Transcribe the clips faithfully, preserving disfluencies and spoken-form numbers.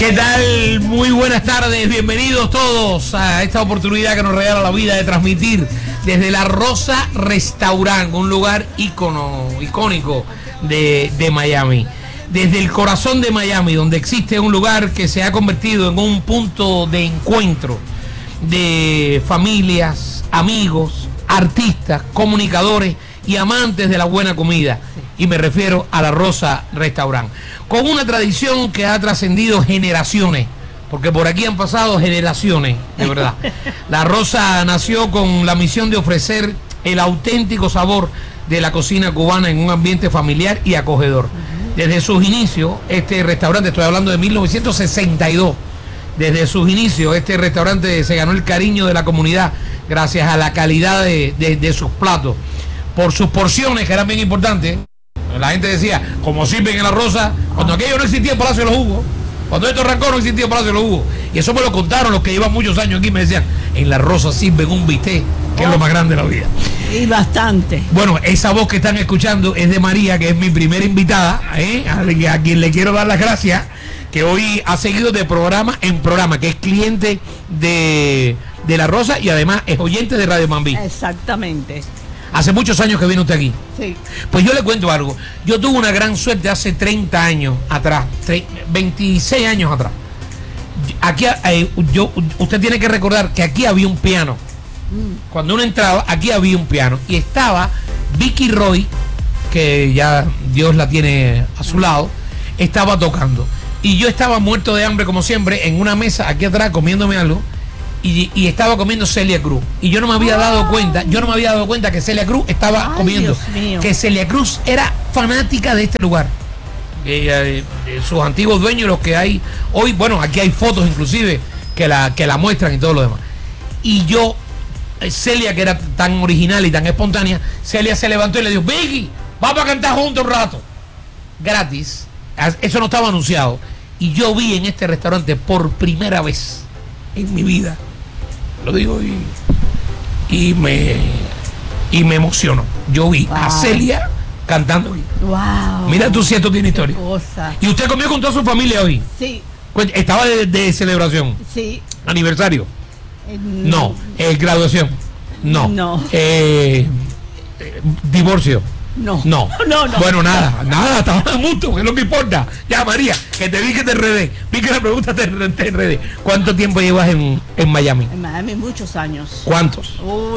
¿Qué tal? Muy buenas tardes, bienvenidos todos a esta oportunidad que nos regala la vida de transmitir desde La Rosa Restaurant, un lugar ícono, icónico de, de Miami. Desde el corazón de Miami, donde existe un lugar que se ha convertido en un punto de encuentro de familias, amigos, artistas, comunicadores y amantes de la buena comida. Y me refiero a La Rosa Restaurant, con una tradición que ha trascendido generaciones, porque por aquí han pasado generaciones, de verdad. La Rosa nació con la misión de ofrecer el auténtico sabor de la cocina cubana en un ambiente familiar y acogedor. Desde sus inicios, este restaurante, estoy hablando de mil novecientos sesenta y dos, desde sus inicios, este restaurante se ganó el cariño de la comunidad gracias a la calidad de, de, de sus platos, por sus porciones que eran bien importantes. La gente decía, como sirven en La Rosa, cuando aquello no existía el Palacio de los Jugos, cuando esto arrancó no existía el Palacio de los Jugos, y eso me lo contaron los que llevan muchos años aquí, me decían, en La Rosa sirven un bistec, que oh, es lo más grande de la vida. Y bastante. Bueno, esa voz que están escuchando es de María, que es mi primera invitada, ¿eh? a, a quien le quiero dar las gracias, que hoy ha seguido de programa en programa, que es cliente de, de La Rosa y además es oyente de Radio Mambí. Exactamente. Hace muchos años que viene usted aquí. Sí. Pues yo le cuento algo. Yo tuve una gran suerte hace treinta años atrás, veintiséis años atrás. Aquí, eh, yo, usted tiene que recordar que aquí había un piano. Mm. Cuando uno entraba, aquí había un piano. Y estaba Vicky Roy, que ya Dios la tiene a su lado, estaba tocando. Y yo estaba muerto de hambre, como siempre, en una mesa aquí atrás comiéndome algo. Y, y estaba comiendo Celia Cruz. Y yo no me había dado cuenta, yo no me había dado cuenta que Celia Cruz estaba Ay, comiendo. Que Celia Cruz era fanática de este lugar. Eh, eh, sus antiguos dueños, los que hay hoy, bueno, aquí hay fotos inclusive que la, que la muestran y todo lo demás. Y yo, Celia, que era tan original y tan espontánea, Celia se levantó y le dijo, Vicky, vamos a cantar juntos un rato. Gratis. Eso no estaba anunciado. Y yo vi en este restaurante por primera vez en mi vida, lo digo y, y me y me emociono. Yo vi wow. a Celia cantando. Wow. Mira tú si esto tiene historia. Cosa. ¿Y usted comió con toda su familia hoy? Sí. ¿Estaba de, de celebración? Sí. ¿Aniversario? Eh, no. Eh, ¿Graduación? No. No. Eh, eh, ¿Divorcio? No. No. No, no. Bueno, nada, nada, estaba mucho, que es lo que importa. Ya, María, que te vi que te enredé. Vi que la pregunta te, te enredé. ¿Cuánto tiempo llevas en, en Miami? En Miami muchos años. ¿Cuántos?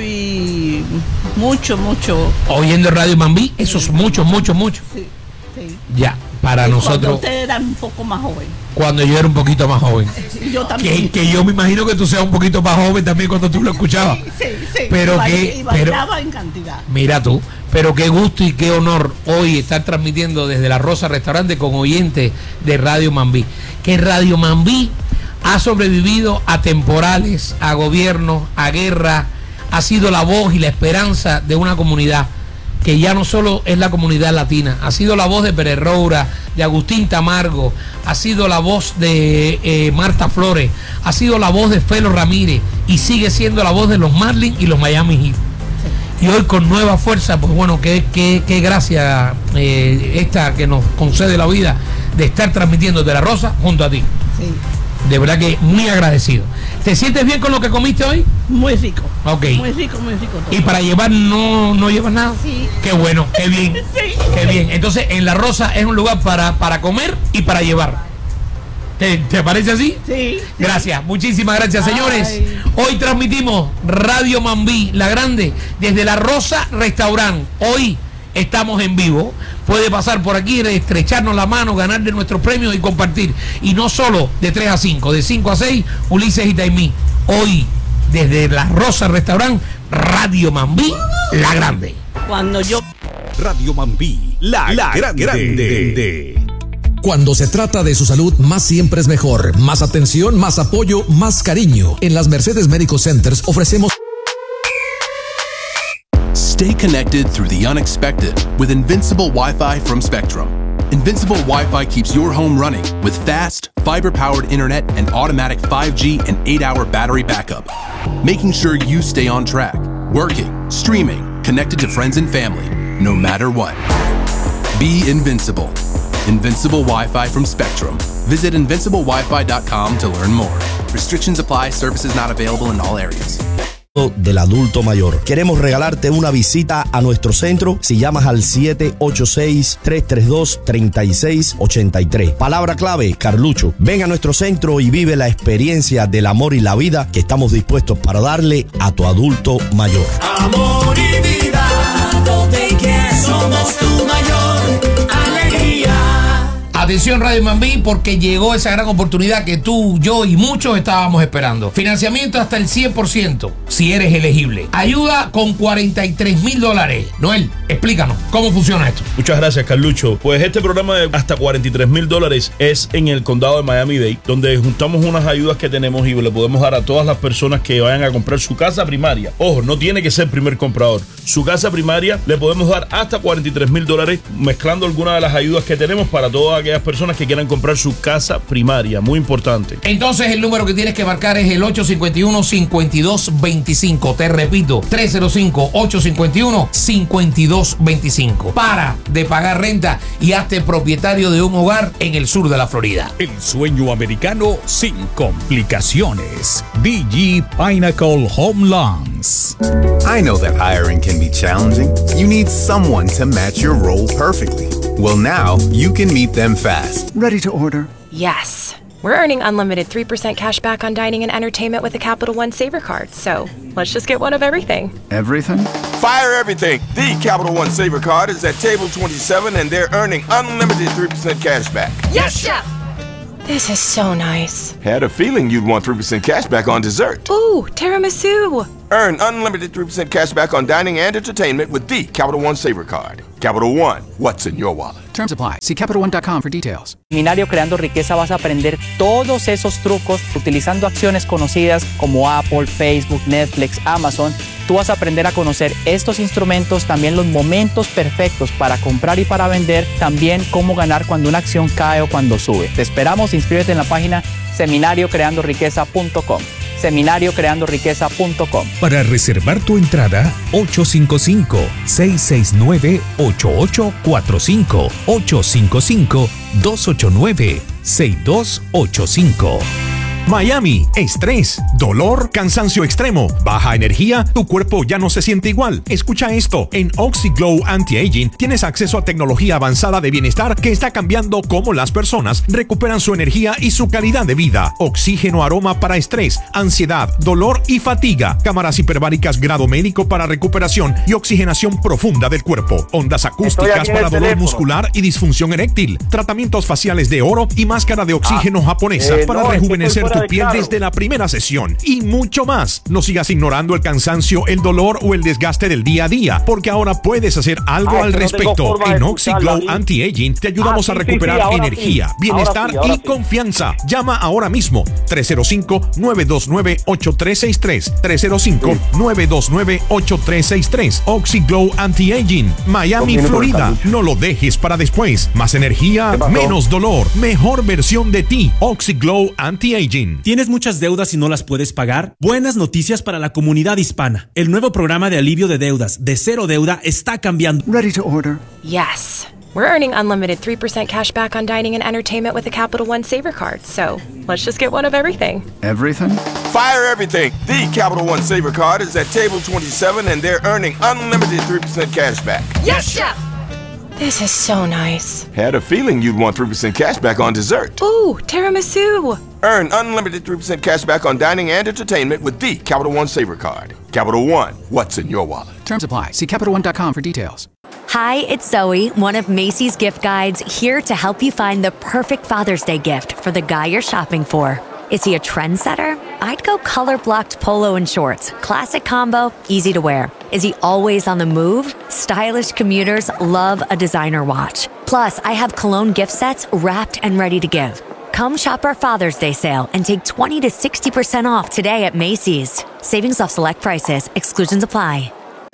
Uy, mucho, mucho. Oyendo Radio Mambí, eso es mucho, mucho, mucho. Sí, sí. Ya, para y nosotros. Cuando usted era un poco más joven. Cuando yo era un poquito más joven. Yo también. Que, que yo me imagino que tú seas un poquito más joven también cuando tú lo escuchabas. Sí, sí, sí. Pero y que. Y bailaba pero, en cantidad. Mira tú. Pero qué gusto y qué honor hoy estar transmitiendo desde La Rosa Restaurante con oyentes de Radio Mambí. Que Radio Mambí ha sobrevivido a temporales, a gobiernos, a guerra, ha sido la voz y la esperanza de una comunidad que ya no solo es la comunidad latina, ha sido la voz de Pérez Roura, de Agustín Tamargo, ha sido la voz de eh, Marta Flores, ha sido la voz de Felo Ramírez y sigue siendo la voz de los Marlins y los Miami Heat. Y hoy con nueva fuerza, pues bueno, qué, qué, qué gracia eh, esta que nos concede la vida de estar transmitiendo de La Rosa junto a ti. Sí. De verdad que muy agradecido. ¿Te sientes bien con lo que comiste hoy? Muy rico. Ok. Muy rico, muy rico todo. ¿Y para llevar no, no llevas nada? Sí. Qué bueno, qué bien. Sí. Qué bien. Entonces, en La Rosa es un lugar para, para comer y para llevar. ¿Te, ¿Te parece así? Sí. Gracias, muchísimas gracias, Ay. señores. Hoy transmitimos Radio Mambí, La Grande, desde La Rosa Restaurant. Hoy estamos en vivo. Puede pasar por aquí, estrecharnos la mano, ganar de nuestros premios y compartir. Y no solo de tres a cinco, de cinco a seis, Ulises y Taimí. Hoy, desde La Rosa Restaurant, Radio Mambí, La Grande. Cuando yo... Radio Mambí, La, la grande. grande. Cuando se trata de su salud, más siempre es mejor. Más atención, más apoyo, más cariño. En las Mercedes Medical Centers ofrecemos... Stay connected through the unexpected with Invincible Wi-Fi from Spectrum. Invincible Wi-Fi keeps your home running with fast, fiber-powered internet and automatic five G and eight hour battery backup, making sure you stay on track, working, streaming, connected to friends and family, no matter what. Be invincible. Invincible Wi-Fi from Spectrum. Visit invincible wi fi dot com to learn more. Restrictions apply. Services not available in all areas. Del adulto mayor. Queremos regalarte una visita a nuestro centro si llamas al siete ocho seis, tres tres dos, tres seis ocho tres. Palabra clave, Carlucho. Ven a nuestro centro y vive la experiencia del amor y la vida que estamos dispuestos para darle a tu adulto mayor. Amor y vida, donde quieras, somos tu mayor alegría. Atención Radio Mambí, porque llegó esa gran oportunidad que tú, yo y muchos estábamos esperando. Financiamiento hasta el cien por ciento, si eres elegible. Ayuda con cuarenta y tres mil dólares. Noel, explícanos, ¿cómo funciona esto? Muchas gracias, Carlucho. Pues este programa de hasta cuarenta y tres mil dólares es en el condado de Miami-Dade, donde juntamos unas ayudas que tenemos y le podemos dar a todas las personas que vayan a comprar su casa primaria. Ojo, no tiene que ser primer comprador. Su casa primaria le podemos dar hasta cuarenta y tres mil dólares, mezclando algunas de las ayudas que tenemos para todas aquellas personas que quieran comprar su casa primaria. Muy importante. Entonces el número que tienes que marcar es el ocho cinco uno, cinco dos dos cinco. Te repito, tres cero cinco, ocho cinco uno, cinco dos dos cinco. Para de pagar renta y hazte propietario de un hogar en el sur de la Florida. El sueño americano sin complicaciones. D G Pinnacle Home Loans. I know that hiring can be challenging. You need someone to match your role perfectly. Well, now you can meet them fast. Ready to order? Yes. We're earning unlimited three percent cash back on dining and entertainment with the Capital One Saver Card. So let's just get one of everything. Everything? Fire everything. The Capital One Saver Card is at table twenty-seven and they're earning unlimited three percent cash back. Yes, Chef! This is so nice. Had a feeling you'd want three percent cash back on dessert. Ooh, tiramisu. Earn unlimited three percent cash back on dining and entertainment with the Capital One Saver Card. Capital One, what's in your wallet? Terms apply. See capital one dot com for details. Seminario Creando Riqueza vas a aprender todos esos trucos utilizando acciones conocidas como Apple, Facebook, Netflix, Amazon. Tú vas a aprender a conocer estos instrumentos, también los momentos perfectos para comprar y para vender, también cómo ganar cuando una acción cae o cuando sube. Te esperamos, inscríbete en la página seminario creando riqueza punto com. seminario creando riqueza punto com. Para reservar tu entrada, ocho cinco cinco, seis seis nueve, ocho ocho cuatro cinco, ocho cinco cinco, dos ocho nueve, seis dos ocho cinco. Miami, estrés, dolor, cansancio extremo, baja energía, tu cuerpo ya no se siente igual. Escucha esto, en OxyGlow Anti-Aging tienes acceso a tecnología avanzada de bienestar que está cambiando cómo las personas recuperan su energía y su calidad de vida. Oxígeno aroma para estrés, ansiedad, dolor y fatiga. Cámaras hiperbáricas grado médico para recuperación y oxigenación profunda del cuerpo. Ondas acústicas para dolor teléfono. muscular y disfunción eréctil. Tratamientos faciales de oro y máscara de oxígeno ah, japonesa eh, para no, rejuvenecer tu piel claro. desde la primera sesión y mucho más. No sigas ignorando el cansancio, el dolor o el desgaste del día a día, porque ahora puedes hacer algo ah, al respecto. No en OxyGlow Anti-Aging te ayudamos ah, sí, a recuperar sí, sí, energía, sí. bienestar ahora sí, ahora y sí. confianza. Llama ahora mismo tres cero cinco, nueve dos nueve, ocho tres seis tres, tres cero cinco, nueve dos nueve, ocho tres seis tres. OxyGlow Anti-Aging, Miami, Florida. No lo dejes para después. Más energía, menos dolor, mejor versión de ti. OxyGlow Anti-Aging. ¿Tienes muchas deudas y no las puedes pagar? Buenas noticias para la comunidad hispana. El nuevo programa de alivio de deudas de Cero Deuda está cambiando. Ready to order? Yes. We're earning unlimited three percent cash back on dining and entertainment with the Capital One Saver Card. So let's just get one of everything. Everything? Fire everything. The Capital One Saver Card is at table twenty-seven and they're earning unlimited three percent cash back. Yes, Chef! This is so nice. Had a feeling you'd want three percent cash back on dessert. Ooh, tiramisu. Earn unlimited three percent cash back on dining and entertainment with the Capital One Saver Card. Capital One, what's in your wallet? Terms apply. See capital one dot com for details. Hi, it's Zoe, one of Macy's gift guides, here to help you find the perfect Father's Day gift for the guy you're shopping for. Is he a trendsetter? I'd go color-blocked polo and shorts. Classic combo, easy to wear. Is he always on the move? Stylish commuters love a designer watch. Plus, I have cologne gift sets wrapped and ready to give. Come shop our Father's Day sale and take twenty to sixty percent off today at Macy's. Savings off select prices. Exclusions apply.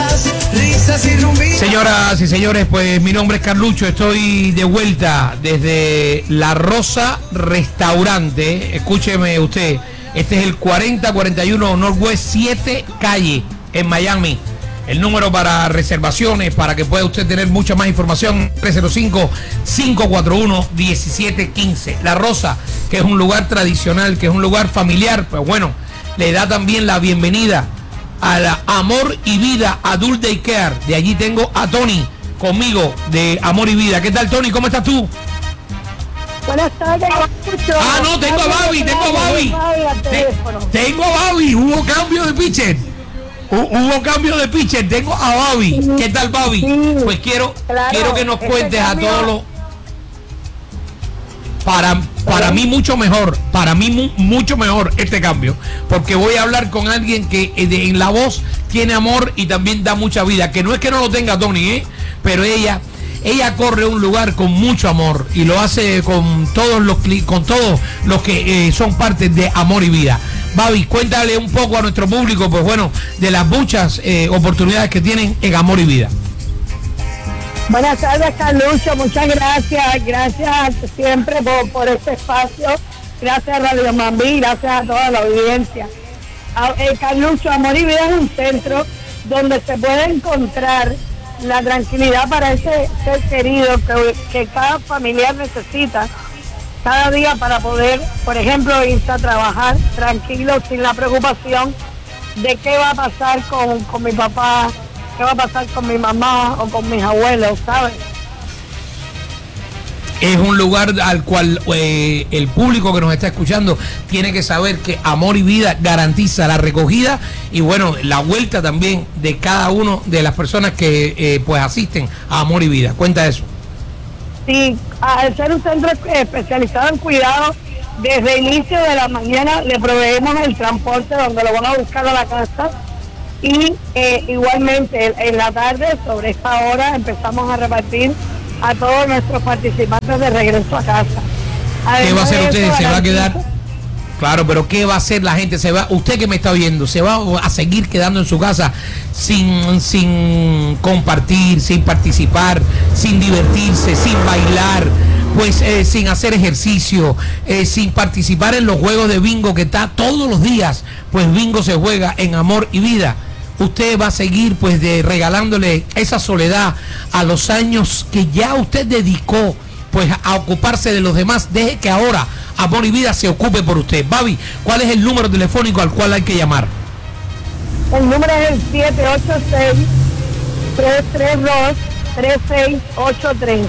Señoras y señores, pues mi nombre es Carlucho, estoy de vuelta desde La Rosa Restaurante. Escúcheme usted, este es el cuarenta cuarenta y uno Northwest siete Calle en Miami. El número para reservaciones, para que pueda usted tener mucha más información, tres cero cinco, cinco cuatro uno, uno siete uno cinco. La Rosa, que es un lugar tradicional, que es un lugar familiar, pues bueno, le da también la bienvenida a la Amor y Vida Adult Daycare. De allí tengo a Tony conmigo de Amor y Vida. ¿Qué tal, Tony? ¿Cómo estás tú? Buenas tardes. Ah, no, tengo a Babi, tengo a Babi. Te- Tengo a Babi. Hubo cambio de pitcher. Hu- Hubo cambio de pitcher. Tengo a Babi. ¿Qué tal, Babi? Pues quiero, Claro, quiero que nos este cuentes a cambio- todos los. Para, para mí mucho mejor, para mí mu- mucho mejor este cambio, porque voy a hablar con alguien que eh, de- en la voz tiene amor y también da mucha vida, que no es que no lo tenga Tony, ¿eh? Pero ella, ella corre un lugar con mucho amor y lo hace con todos los cli- con todos los que eh, son parte de Amor y Vida. Babi, cuéntale un poco a nuestro público, pues bueno, de las muchas eh, oportunidades que tienen en Amor y Vida. Buenas tardes, Carlucho. Muchas gracias. Gracias siempre por, por este espacio. Gracias a Radio Mambí. Gracias a toda la audiencia. A- eh, Carlucho, Amor y Vida es un centro donde se puede encontrar la tranquilidad para ese ser querido que, que cada familiar necesita cada día para poder, por ejemplo, irse a trabajar tranquilo, sin la preocupación de qué va a pasar con, con mi papá, qué va a pasar con mi mamá o con mis abuelos, ¿sabes? Es un lugar al cual eh, el público que nos está escuchando tiene que saber que Amor y Vida garantiza la recogida y bueno, la vuelta también de cada uno de las personas que eh, pues asisten a Amor y Vida. Cuenta eso. Sí, al ser un centro especializado en cuidado, desde el inicio de la mañana le proveemos el transporte donde lo van a buscar a la casa y eh, igualmente en la tarde, sobre esta hora, empezamos a repartir a todos nuestros participantes de regreso a casa. ¿Qué va a hacer Además de usted? eso, ¿Se va a garantiza- quedar? Claro, pero ¿qué va a hacer la gente? Se va, usted que me está viendo, se va a seguir quedando en su casa sin, sin compartir, sin participar, sin divertirse, sin bailar, pues eh, sin hacer ejercicio, eh, sin participar en los juegos de bingo que está todos los días, pues bingo se juega en Amor y Vida. Usted va a seguir pues de regalándole esa soledad a los años que ya usted dedicó pues a ocuparse de los demás. Deje que ahora Amor y Vida se ocupe por usted. Babi, ¿cuál es el número telefónico al cual hay que llamar? El número es el siete ocho seis, tres tres dos, tres seis ocho tres.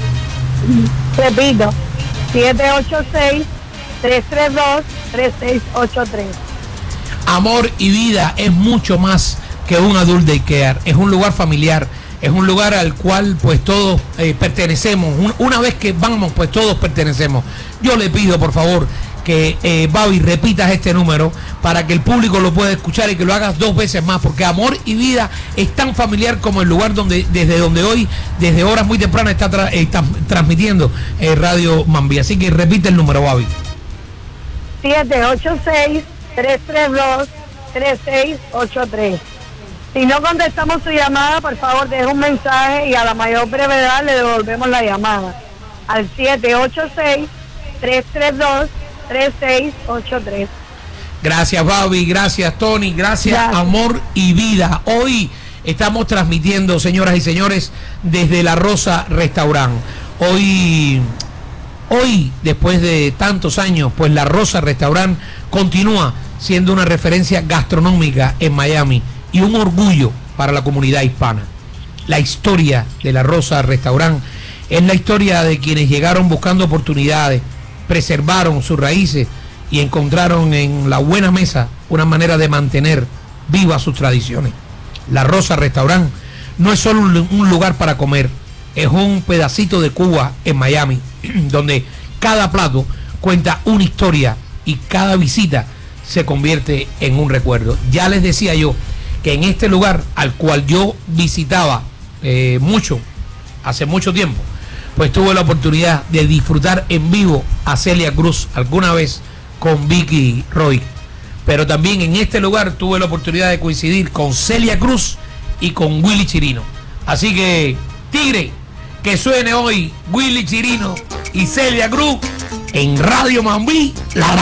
Repito, siete ocho seis, tres tres dos, tres seis ocho tres. Amor y Vida es mucho más que un adult daycare, es un lugar familiar, es un lugar al cual pues todos eh, pertenecemos. Un- una vez que vamos pues todos pertenecemos. Yo le pido por favor que eh, Babi repitas este número para que el público lo pueda escuchar y que lo hagas dos veces más, porque Amor y Vida es tan familiar como el lugar donde desde donde hoy, desde horas muy tempranas está, tra- eh, está transmitiendo eh, Radio Mambí. Así que repite el número, Babi. siete ocho seis, tres tres dos, tres seis ocho tres. Si no contestamos su llamada, por favor deje un mensaje y a la mayor brevedad le devolvemos la llamada al siete ocho seis, tres tres dos, tres seis ocho tres. Gracias, Babi, gracias, Tony, gracias, Gracias. Amor y Vida. Hoy estamos transmitiendo, señoras y señores, desde La Rosa Restaurant. Hoy, hoy, después de tantos años, pues La Rosa Restaurant continúa siendo una referencia gastronómica en Miami y un orgullo para la comunidad hispana. La historia de La Rosa Restaurant es la historia de quienes llegaron buscando oportunidades, preservaron sus raíces y encontraron en la buena mesa una manera de mantener vivas sus tradiciones. La Rosa Restaurant no es solo un un lugar para comer, es un pedacito de Cuba en Miami, donde cada plato cuenta una historia y cada visita se convierte en un recuerdo. Ya les decía yo que en este lugar al cual yo visitaba eh, mucho, hace mucho tiempo, pues tuve la oportunidad de disfrutar en vivo a Celia Cruz alguna vez con Vicky Roy. Pero también en este lugar tuve la oportunidad de coincidir con Celia Cruz y con Willy Chirino. Así que, Tigre, que suene hoy Willy Chirino y Celia Cruz en Radio Mambí, la